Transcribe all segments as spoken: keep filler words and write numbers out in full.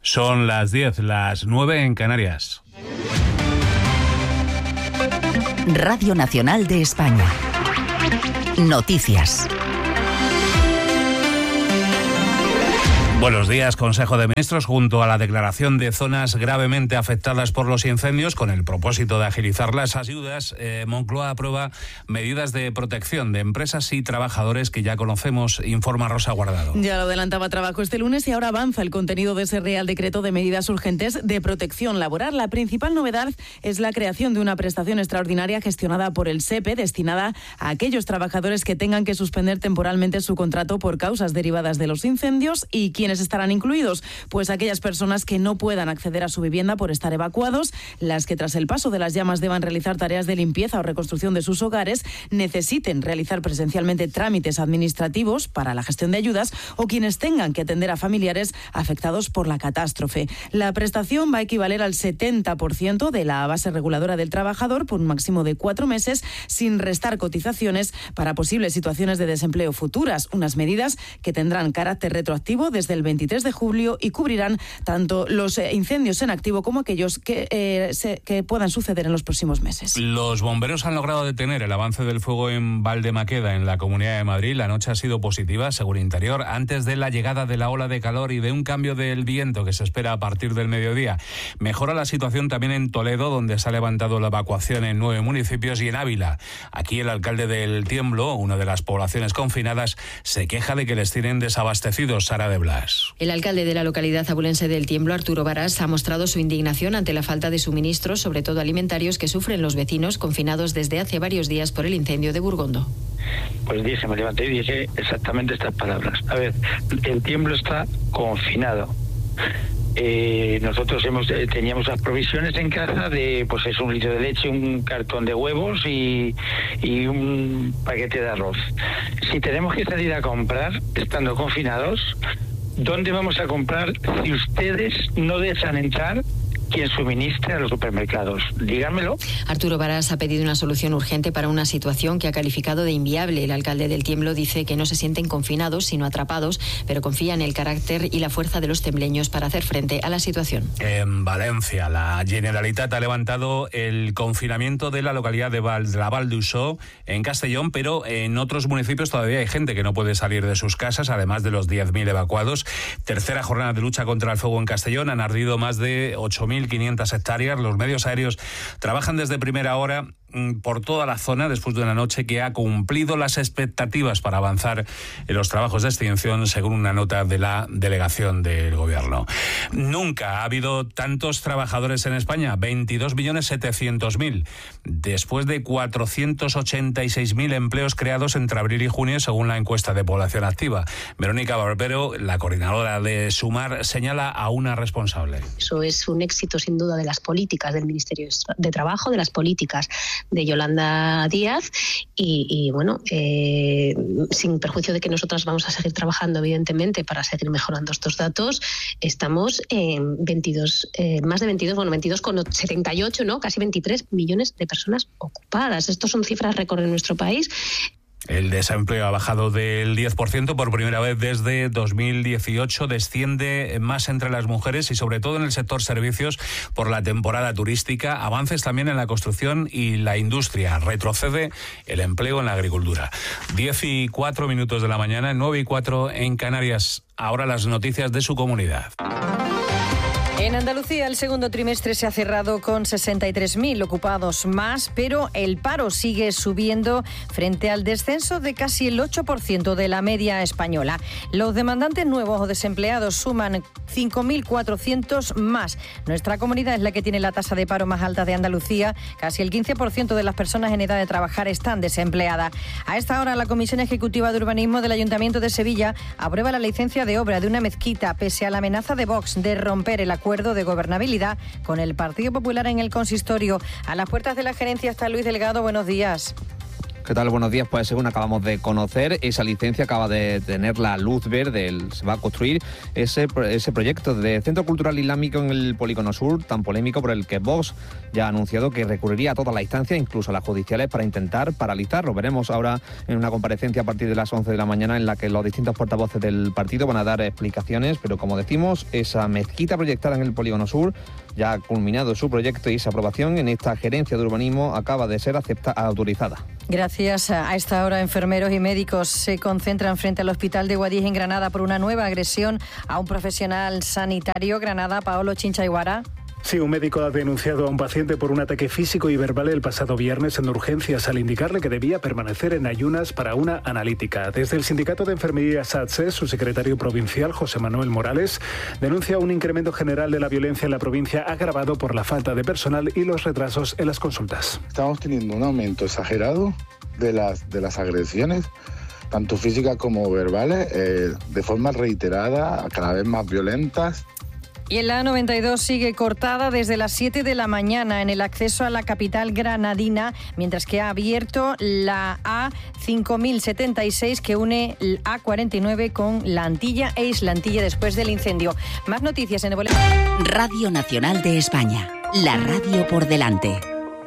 Son las diez, las nueve en Canarias. Radio Nacional de España. Noticias. Buenos días. Consejo de Ministros, junto a la declaración de zonas gravemente afectadas por los incendios, con el propósito de agilizar las ayudas, eh, Moncloa aprueba medidas de protección de empresas y trabajadores que ya conocemos, informa Rosa Guardado. Ya lo adelantaba Trabajo este lunes y ahora avanza el contenido de ese Real Decreto de medidas urgentes de protección laboral. La principal novedad es la creación de una prestación extraordinaria gestionada por el SEPE, destinada a aquellos trabajadores que tengan que suspender temporalmente su contrato por causas derivadas de los incendios. ¿Y quiénes estarán incluidos? Pues aquellas personas que no puedan acceder a su vivienda por estar evacuados, las que tras el paso de las llamas deban realizar tareas de limpieza o reconstrucción de sus hogares, necesiten realizar presencialmente trámites administrativos para la gestión de ayudas, o quienes tengan que atender a familiares afectados por la catástrofe. La prestación va a equivaler al setenta por ciento de la base reguladora del trabajador por un máximo de cuatro meses, sin restar cotizaciones para posibles situaciones de desempleo futuras. Unas medidas que tendrán carácter retroactivo desde el veintitrés de julio y cubrirán tanto los eh, incendios en activo como aquellos que, eh, se, que puedan suceder en los próximos meses. Los bomberos han logrado detener el avance del fuego en Valdemaqueda, en la Comunidad de Madrid. La noche ha sido positiva, según Interior, antes de la llegada de la ola de calor y de un cambio del viento que se espera a partir del mediodía. Mejora la situación también en Toledo, donde se ha levantado la evacuación en nueve municipios, y en Ávila. Aquí el alcalde del Tiemblo, una de las poblaciones confinadas, se queja de que les tienen desabastecidos. Sara de Blas. El alcalde de la localidad abulense del Tiemblo, Arturo Varas, ha mostrado su indignación ante la falta de suministros, sobre todo alimentarios, que sufren los vecinos confinados desde hace varios días por el incendio de Burgondo. Pues dije, me levanté y dije exactamente estas palabras. A ver, el Tiemblo está confinado. Eh, nosotros hemos eh, teníamos las provisiones en casa de, pues es un litro de leche, un cartón de huevos y, y un paquete de arroz. Si tenemos que salir a comprar estando confinados, ¿dónde vamos a comprar si ustedes no dejan entrar quien suministre a los supermercados? Díganmelo. Arturo Varas ha pedido una solución urgente para una situación que ha calificado de inviable. El alcalde del Tiemblo dice que no se sienten confinados, sino atrapados, pero confía en el carácter y la fuerza de los tembleños para hacer frente a la situación. En Valencia, la Generalitat ha levantado el confinamiento de la localidad de Val, la Val d'Uixó, en Castellón, pero en otros municipios todavía hay gente que no puede salir de sus casas, además de los diez mil evacuados. Tercera jornada de lucha contra el fuego en Castellón. Han ardido más de ocho mil quinientas hectáreas. Los medios aéreos trabajan desde primera hora por toda la zona después de una noche que ha cumplido las expectativas para avanzar en los trabajos de extinción, según una nota de la delegación del gobierno. Nunca ha habido tantos trabajadores en España, veintidós millones setecientos mil, después de cuatrocientos ochenta y seis mil empleos creados entre abril y junio, según la encuesta de población activa. Verónica Barbero, la coordinadora de Sumar, señala a una responsable. Eso es un éxito sin duda de las políticas del Ministerio de Trabajo, de las políticas de Yolanda Díaz y, y bueno, eh, sin perjuicio de que nosotras vamos a seguir trabajando evidentemente para seguir mejorando estos datos, estamos en veintidós, eh, más de veintidós, bueno, veintidós con setenta y ocho, ¿no? Casi veintitrés millones de personas ocupadas. Estos son cifras récord en nuestro país. El desempleo ha bajado del diez por ciento por primera vez desde dos mil dieciocho. Desciende más entre las mujeres y sobre todo en el sector servicios por la temporada turística. Avances también en la construcción y la industria. Retrocede el empleo en la agricultura. diez y cuatro minutos de la mañana, nueve y cuatro en Canarias. Ahora las noticias de su comunidad. En Andalucía el segundo trimestre se ha cerrado con sesenta y tres mil ocupados más, pero el paro sigue subiendo frente al descenso de casi el ocho por ciento de la media española. Los demandantes nuevos o desempleados suman cinco mil cuatrocientos más. Nuestra comunidad es la que tiene la tasa de paro más alta de Andalucía. Casi el quince por ciento de las personas en edad de trabajar están desempleadas. A esta hora la Comisión Ejecutiva de Urbanismo del Ayuntamiento de Sevilla aprueba la licencia de obra de una mezquita pese a la amenaza de Vox de romper el acuerdo de gobernabilidad con el Partido Popular en el consistorio. A las puertas de la gerencia está Luis Delgado. Buenos días. ¿Qué tal? Buenos días. Pues según acabamos de conocer, esa licencia acaba de tener la luz verde. El, se va a construir ese, ese proyecto de Centro Cultural Islámico en el Polígono Sur, tan polémico, por el que Vox ya ha anunciado que recurriría a todas las instancias, incluso a las judiciales, para intentar paralizarlo. Veremos ahora en una comparecencia a partir de las once de la mañana en la que los distintos portavoces del partido van a dar explicaciones, pero como decimos, esa mezquita proyectada en el Polígono Sur ya ha culminado su proyecto y esa aprobación en esta gerencia de urbanismo acaba de ser aceptada, autorizada. Gracias. A esta hora, enfermeros y médicos se concentran frente al hospital de Guadix en Granada por una nueva agresión a un profesional sanitario. Granada, Paolo Chinchaiguara. Sí, un médico ha denunciado a un paciente por un ataque físico y verbal el pasado viernes en urgencias al indicarle que debía permanecer en ayunas para una analítica. Desde el Sindicato de Enfermería SATSE, su secretario provincial, José Manuel Morales, denuncia un incremento general de la violencia en la provincia agravado por la falta de personal y los retrasos en las consultas. Estamos teniendo un aumento exagerado de las, de las agresiones, tanto físicas como verbales, eh, de forma reiterada, cada vez más violentas. Y en la A noventa y dos sigue cortada desde las siete de la mañana en el acceso a la capital granadina, mientras que ha abierto la A cinco mil setenta y seis que une el A cuarenta y nueve con La Antilla e Islantilla después del incendio. Más noticias en el boletín. Radio Nacional de España, la radio por delante.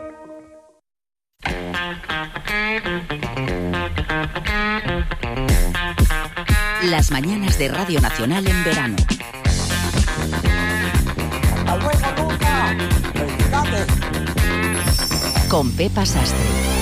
Las mañanas de Radio Nacional en verano. Con Pepa Sastre.